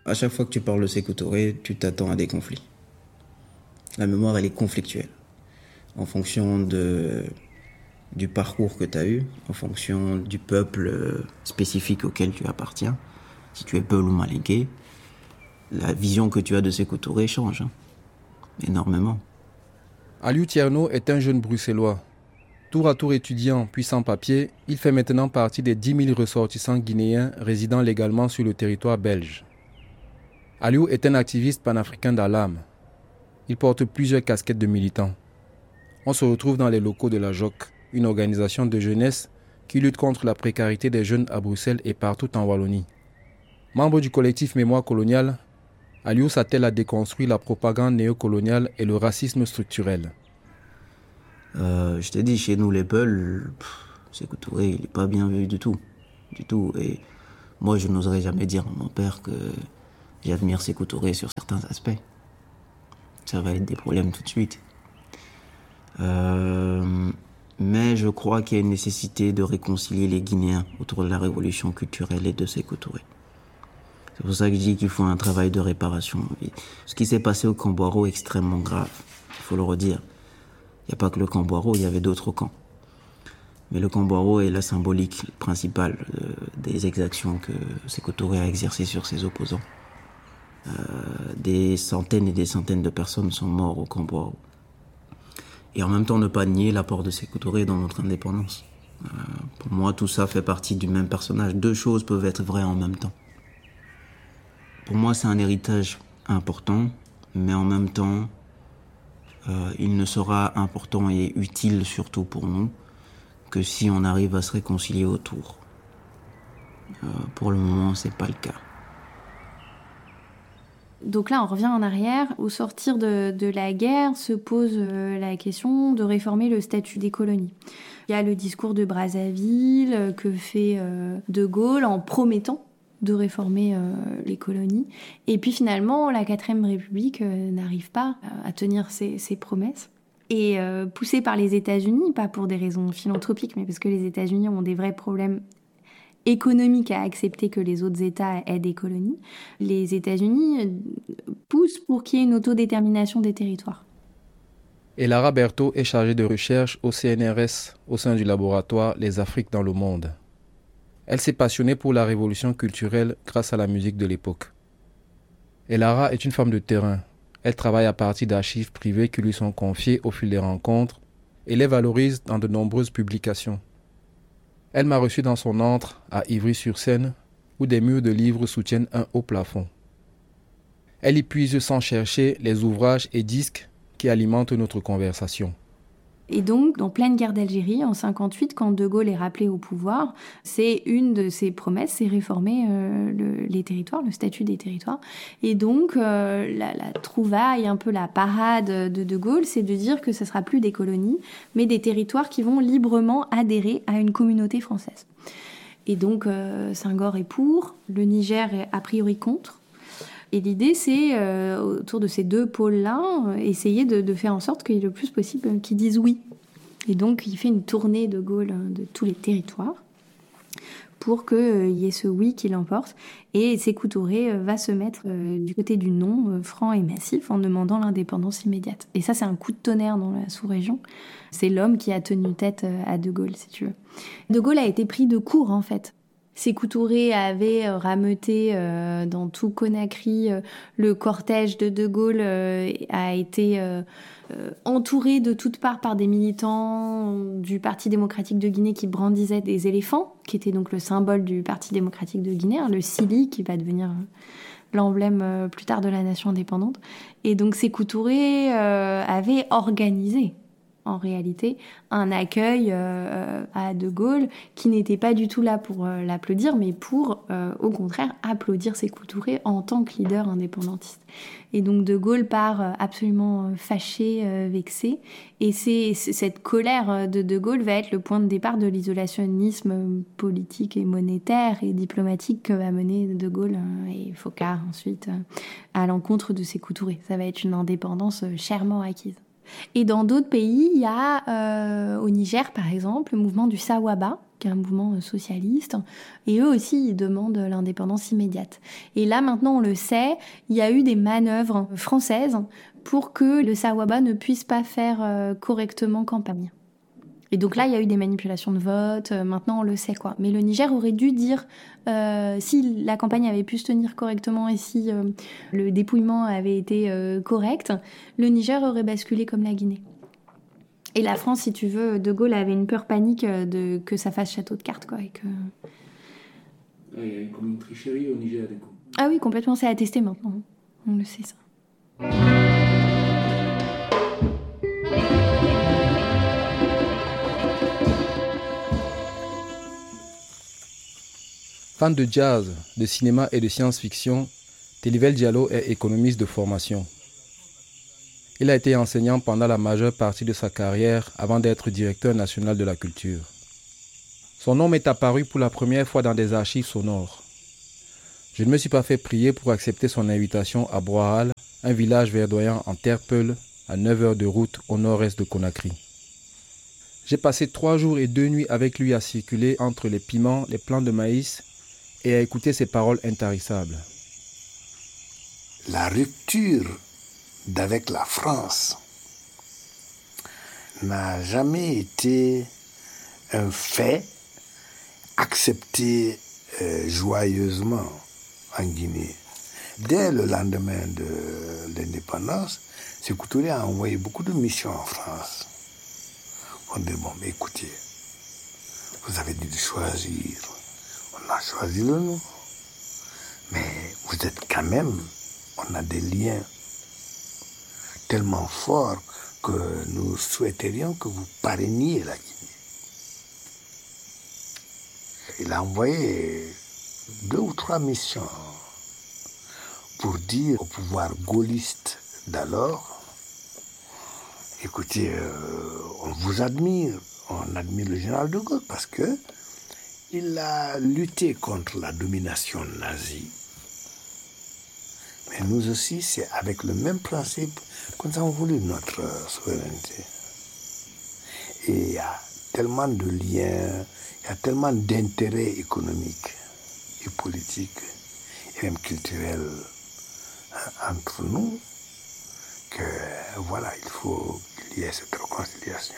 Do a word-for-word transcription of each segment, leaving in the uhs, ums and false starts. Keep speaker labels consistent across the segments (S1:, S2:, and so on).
S1: À chaque fois que tu parles de Sékou Touré, tu t'attends à des conflits. La mémoire, elle est conflictuelle. En fonction de, du parcours que tu as eu, en fonction du peuple spécifique auquel tu appartiens, si tu es Peul ou Malinké, la vision que tu as de Sékou Touré change, hein, énormément.
S2: Aliou Thierno est un jeune bruxellois. Tour à tour étudiant puis sans papier, il fait maintenant partie des dix mille ressortissants guinéens résidant légalement sur le territoire belge. Aliou est un activiste panafricain dans l'âme. Il porte plusieurs casquettes de militant. On se retrouve dans les locaux de la J O C, une organisation de jeunesse qui lutte contre la précarité des jeunes à Bruxelles et partout en Wallonie. Membre du collectif Mémoire coloniale, Aliou s'attelle à déconstruire la propagande néocoloniale et le racisme structurel.
S1: Euh, je t'ai dit, chez nous, les Peuls, Sékou Touré, il n'est pas bien vu du tout. Du tout. Et moi, je n'oserais jamais dire à mon père que j'admire Sékou Touré sur certains aspects. Ça va être des problèmes tout de suite. Euh, mais je crois qu'il y a une nécessité de réconcilier les Guinéens autour de la révolution culturelle et de Sékou Touré. C'est pour ça que je dis qu'il faut un travail de réparation. Ce qui s'est passé au Camp-Boiro est extrêmement grave, il faut le redire. Il n'y a pas que le Camp-Boiro, il y avait d'autres camps. Mais le Camp-Boiro est la symbolique principale euh, des exactions que Sékou Touré a exercées sur ses opposants. Euh, des centaines et des centaines de personnes sont mortes au Camp-Boiro. Et en même temps, ne pas nier l'apport de Sékou Touré dans notre indépendance. Euh, pour moi, tout ça fait partie du même personnage. Deux choses peuvent être vraies en même temps. Pour moi, c'est un héritage important, mais en même temps, euh, il ne sera important et utile surtout pour nous que si on arrive à se réconcilier autour. Euh, pour le moment, c'est pas le cas.
S3: Donc là, on revient en arrière. Au sortir de, de la guerre, se pose euh, la question de réformer le statut des colonies. Il y a le discours de Brazzaville euh, que fait euh, De Gaulle en promettant de réformer euh, les colonies. Et puis finalement, la quatrième République euh, n'arrive pas à tenir ses, ses promesses. Et euh, poussée par les États-Unis, pas pour des raisons philanthropiques, mais parce que les États-Unis ont des vrais problèmes économiques à accepter que les autres États aient des colonies, les États-Unis poussent pour qu'il y ait une autodétermination des territoires.
S2: Et Lara Berthaud est chargée de recherche au C N R S, au sein du laboratoire Les Afriques dans le monde. Elle s'est passionnée pour la révolution culturelle grâce à la musique de l'époque. Et Lara est une femme de terrain. Elle travaille à partir d'archives privées qui lui sont confiées au fil des rencontres et les valorise dans de nombreuses publications. Elle m'a reçu dans son antre à Ivry-sur-Seine, où des murs de livres soutiennent un haut plafond. Elle y puise sans chercher les ouvrages et disques qui alimentent notre conversation.
S3: Et donc, en pleine guerre d'Algérie, en cinquante-huit, quand De Gaulle est rappelé au pouvoir, c'est une de ses promesses, c'est réformer euh, le, les territoires, le statut des territoires. Et donc, euh, la, la trouvaille, un peu la parade de De Gaulle, c'est de dire que ce ne sera plus des colonies, mais des territoires qui vont librement adhérer à une communauté française. Et donc, euh, Senghor est pour, le Niger est a priori contre. Et l'idée, c'est, euh, autour de ces deux pôles-là, euh, essayer de, de faire en sorte qu'il y ait le plus possible euh, qu'ils disent oui. Et donc, il fait une tournée de Gaulle euh, de tous les territoires pour qu'il euh, y ait ce oui qui l'emporte. Et Sékou Touré euh, va se mettre euh, du côté du non, euh, franc et massif, en demandant l'indépendance immédiate. Et ça, c'est un coup de tonnerre dans la sous-région. C'est l'homme qui a tenu tête euh, à De Gaulle, si tu veux. De Gaulle a été pris de court, en fait. Sékou Touré avait rameuté euh, dans tout Conakry. Euh, le cortège de De Gaulle euh, a été euh, euh, entouré de toutes parts par des militants du Parti démocratique de Guinée qui brandissaient des éléphants, qui était donc le symbole du Parti démocratique de Guinée, hein, le Sili, qui va devenir l'emblème euh, plus tard de la nation indépendante. Et donc Sékou Touré euh, avait organisé en réalité, un accueil euh, à De Gaulle qui n'était pas du tout là pour euh, l'applaudir, mais pour, euh, au contraire, applaudir Sékou Touré en tant que leader indépendantiste. Et donc De Gaulle part euh, absolument euh, fâché, euh, vexé, et c'est, c'est, cette colère de De Gaulle va être le point de départ de l'isolationnisme politique et monétaire et diplomatique que va mener De Gaulle euh, et Foccart ensuite euh, à l'encontre de Sékou Touré. Ça va être une indépendance euh, chèrement acquise. Et dans d'autres pays, il y a, euh, au Niger par exemple, le mouvement du Sawaba, qui est un mouvement socialiste. Et eux aussi, ils demandent l'indépendance immédiate. Et là, maintenant, on le sait, il y a eu des manœuvres françaises pour que le Sawaba ne puisse pas faire correctement campagne. Et donc là, il y a eu des manipulations de vote. Maintenant, on le sait, quoi. Mais le Niger aurait dû dire, euh, si la campagne avait pu se tenir correctement et si euh, le dépouillement avait été euh, correct, le Niger aurait basculé comme la Guinée. Et la France, si tu veux, De Gaulle avait une peur panique de que ça fasse château de cartes, quoi. Et que...
S4: Ah, il y a eu comme une tricherie au Niger, du coup.
S3: Ah oui, complètement, c'est attesté maintenant. On le sait, ça.
S2: Fan de jazz, de cinéma et de science-fiction, Télivel Diallo est économiste de formation. Il a été enseignant pendant la majeure partie de sa carrière avant d'être directeur national de la culture. Son nom m'est apparu pour la première fois dans des archives sonores. Je ne me suis pas fait prier pour accepter son invitation à Boahal, un village verdoyant en terre peule, à neuf heures de route au nord-est de Conakry. J'ai passé trois jours et deux nuits avec lui à circuler entre les piments, les plants de maïs et à écouter ses paroles intarissables.
S5: La rupture d'avec la France n'a jamais été un fait accepté euh, joyeusement en Guinée. Dès le lendemain de l'indépendance, Sékou Touré a envoyé beaucoup de missions en France. On dit, bon, mais écoutez, vous avez dit de choisir. On a choisi le nom. Mais vous êtes quand même, on a des liens tellement forts que nous souhaiterions que vous parrainiez la Guinée. Il a envoyé deux ou trois missions pour dire au pouvoir gaulliste d'alors, écoutez, euh, on vous admire, on admire le général de Gaulle parce que il a lutté contre la domination nazie. Mais nous aussi, c'est avec le même principe que nous avons voulu notre souveraineté. Et il y a tellement de liens, il y a tellement d'intérêts économiques et politiques et même culturels entre nous que voilà, il faut qu'il y ait cette réconciliation.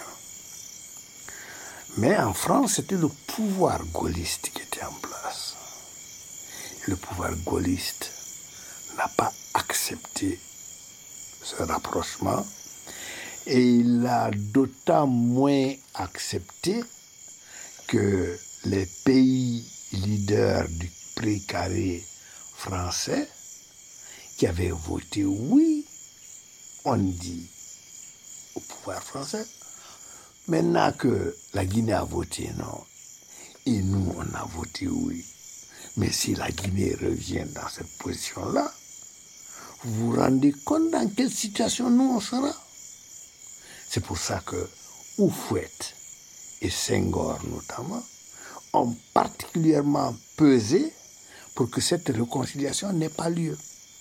S5: Mais en France, c'était le pouvoir gaulliste qui était en place. Et le pouvoir gaulliste n'a pas accepté ce rapprochement et il l'a d'autant moins accepté que les pays leaders du précaré français qui avaient voté oui, on dit au pouvoir français. Maintenant que la Guinée a voté non, et nous on a voté oui, mais si la Guinée revient dans cette position-là, vous vous rendez compte dans quelle situation nous on sera? C'est pour ça que Houphouët et Senghor notamment ont particulièrement pesé pour que cette réconciliation n'ait pas lieu.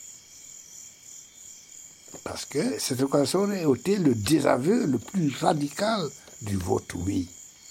S5: Parce que cette réconciliation aurait été le désaveu le plus radical du vote oui.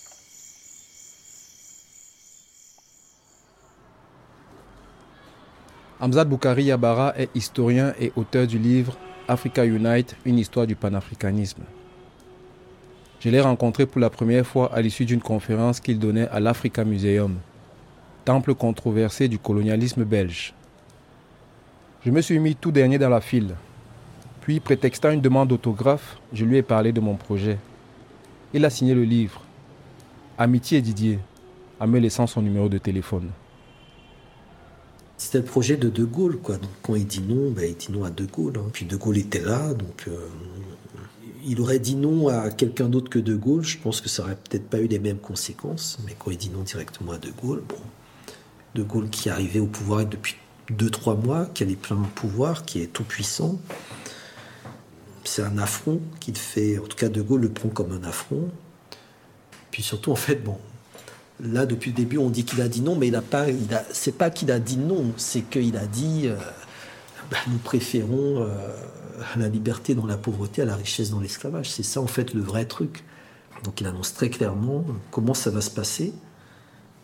S2: Hamzat Boukari Yabara est historien et auteur du livre Africa Unite, une histoire du panafricanisme. Je l'ai rencontré pour la première fois à l'issue d'une conférence qu'il donnait à l'Africa Museum, temple controversé du colonialisme belge. Je me suis mis tout dernier dans la file. Puis, prétextant une demande d'autographe, je lui ai parlé de mon projet. Il a signé le livre « Amitié Didier » en me laissant son numéro de téléphone.
S6: C'était le projet de De Gaulle, quoi. Donc, quand il dit non, ben, il dit non à De Gaulle. Hein. Puis De Gaulle était là, donc euh, il aurait dit non à quelqu'un d'autre que De Gaulle. Je pense que ça aurait peut-être pas eu les mêmes conséquences. Mais quand il dit non directement à De Gaulle, bon, De Gaulle qui est arrivé au pouvoir depuis deux trois mois, qui a les pleins pouvoirs, qui est tout puissant. C'est un affront qu'il fait. En tout cas, De Gaulle le prend comme un affront. Puis surtout, en fait, bon. Là, depuis le début, on dit qu'il a dit non, mais il a pas. Il a, c'est pas qu'il a dit non, c'est qu'il a dit euh, bah, nous préférons euh, la liberté dans la pauvreté à la richesse dans l'esclavage. C'est ça, en fait, le vrai truc. Donc, il annonce très clairement comment ça va se passer.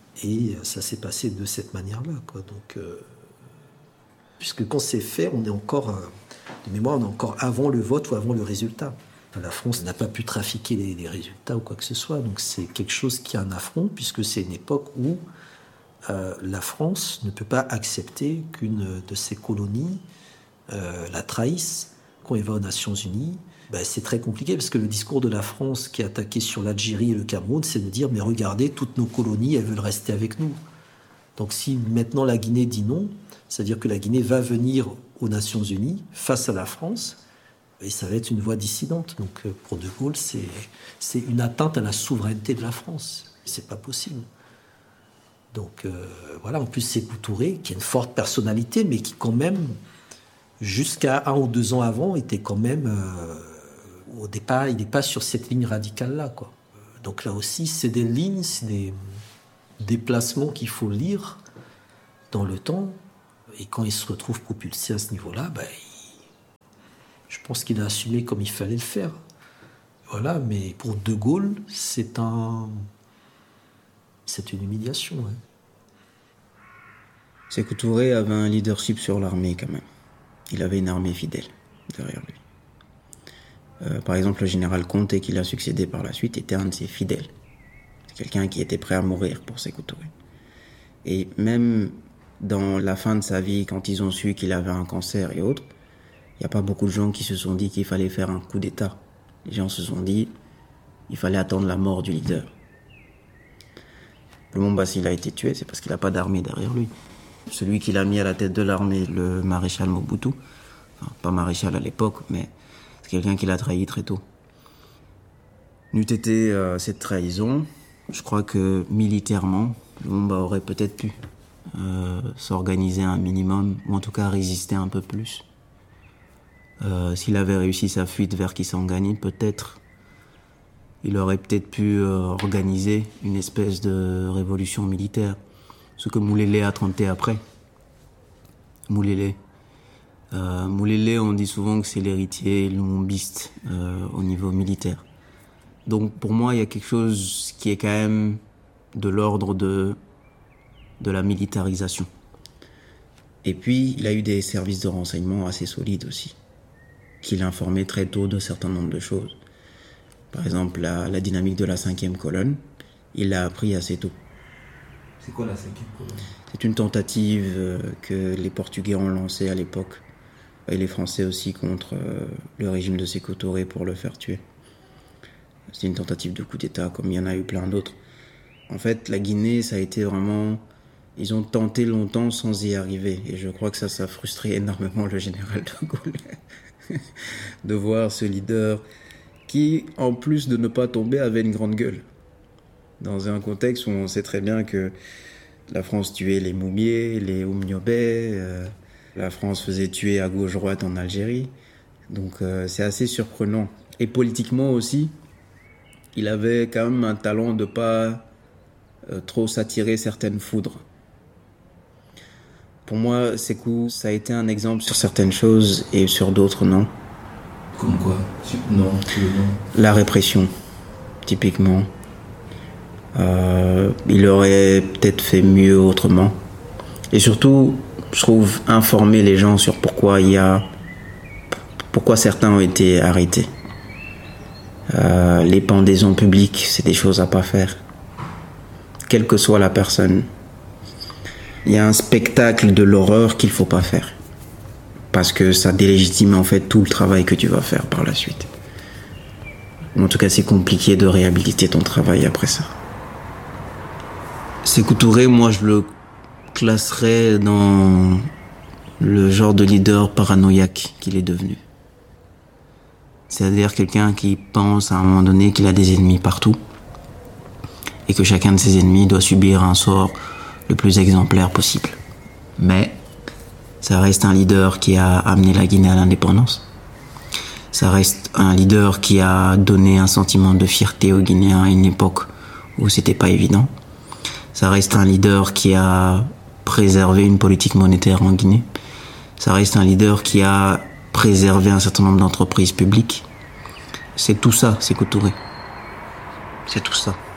S6: Et ça s'est passé de cette manière-là, quoi. Donc, euh, puisque quand c'est fait, on est encore, euh, de mémoire, on est encore avant le vote ou avant le résultat. Enfin, la France n'a pas pu trafiquer les, les résultats ou quoi que ce soit. Donc c'est quelque chose qui est un affront, puisque c'est une époque où euh, la France ne peut pas accepter qu'une de ses colonies euh, la trahisse. Quand il va aux Nations Unies, ben, c'est très compliqué, parce que le discours de la France qui est attaqué sur l'Algérie et le Cameroun, c'est de dire « mais regardez, toutes nos colonies, elles veulent rester avec nous ». Donc si maintenant la Guinée dit non, c'est-à-dire que la Guinée va venir aux Nations Unies face à la France, et ça va être une voix dissidente. Donc pour De Gaulle, c'est, c'est une atteinte à la souveraineté de la France. C'est pas possible. Donc euh, voilà, en plus Sékou Touré, qui a une forte personnalité, mais qui quand même, jusqu'à un ou deux ans avant, était quand même... Euh, au départ, il n'est pas sur cette ligne radicale-là, quoi. Donc là aussi, c'est des lignes, c'est des déplacements qu'il faut lire dans le temps. Et quand il se retrouve propulsé à ce niveau-là, ben, il... je pense qu'il a assumé comme il fallait le faire. Voilà, mais pour De Gaulle, c'est un... c'est une humiliation. Hein.
S1: Sékou Touré avait un leadership sur l'armée, quand même. Il avait une armée fidèle derrière lui. Euh, par exemple, le général Conté, qui l'a succédé par la suite, était un de ses fidèles. C'est quelqu'un qui était prêt à mourir pour Sékou Touré. Et même dans la fin de sa vie, quand ils ont su qu'il avait un cancer et autres, il n'y a pas beaucoup de gens qui se sont dit qu'il fallait faire un coup d'État. Les gens se sont dit qu'il fallait attendre la mort du leader. Lumumba, s'il a été tué, c'est parce qu'il n'a pas d'armée derrière lui. Celui qui l'a mis à la tête de l'armée, le maréchal Mobutu, enfin, pas maréchal à l'époque, mais c'est quelqu'un qui l'a trahi très tôt. N'eût été euh, cette trahison, je crois que militairement, Lumumba aurait peut-être pu euh, s'organiser un minimum, ou en tout cas résister un peu plus. Euh, s'il avait réussi sa fuite vers Kisangani, peut-être, il aurait peut-être pu euh, organiser une espèce de révolution militaire. Ce que Moulélé a tenté après. Moulélé. Euh, Moulélé, on dit souvent que c'est l'héritier lumumbiste euh, au niveau militaire. Donc pour moi, il y a quelque chose qui est quand même de l'ordre de, de la militarisation. Et puis, il a eu des services de renseignement assez solides aussi, qui l'informaient très tôt d'un certain nombre de choses. Par exemple, la, la dynamique de la cinquième colonne, il l'a appris assez tôt.
S4: C'est quoi la cinquième colonne ?
S1: C'est une tentative euh, que les Portugais ont lancée à l'époque, et les Français aussi, contre euh, le régime de Sékou Touré pour le faire tuer. C'est une tentative de coup d'État, comme il y en a eu plein d'autres. En fait, la Guinée, ça a été vraiment... Ils ont tenté longtemps sans y arriver. Et je crois que ça, ça a frustré énormément le général de Gaulle. De voir ce leader qui, en plus de ne pas tomber, avait une grande gueule. Dans un contexte où on sait très bien que la France tuait les Moumiés, les Oumniobé, euh, la France faisait tuer à gauche-droite en Algérie. Donc euh, c'est assez surprenant. Et politiquement aussi, il avait quand même un talent de ne pas euh, trop s'attirer certaines foudres. Pour moi, Sékou, ça a été un exemple sur certaines choses et sur d'autres, non.
S4: Comme quoi ? Non, non.
S1: La répression, typiquement. Euh, il aurait peut-être fait mieux autrement. Et surtout, je trouve, informer les gens sur pourquoi il y a... pourquoi certains ont été arrêtés. Euh, les pendaisons publiques, c'est des choses à pas faire. Quelle que soit la personne. Il y a un spectacle de l'horreur qu'il faut pas faire. Parce que ça délégitime en fait tout le travail que tu vas faire par la suite. En tout cas, c'est compliqué de réhabiliter ton travail après ça. Sékou Touré, moi je le classerais dans le genre de leader paranoïaque qu'il est devenu. C'est-à-dire quelqu'un qui pense à un moment donné qu'il a des ennemis partout et que chacun de ses ennemis doit subir un sort le plus exemplaire possible. Mais ça reste un leader qui a amené la Guinée à l'indépendance. Ça reste un leader qui a donné un sentiment de fierté aux Guinéens à une époque où c'était pas évident. Ça reste un leader qui a préservé une politique monétaire en Guinée. Ça reste un leader qui a préservé un certain nombre d'entreprises publiques. C'est tout ça, Sékou Touré. C'est tout ça.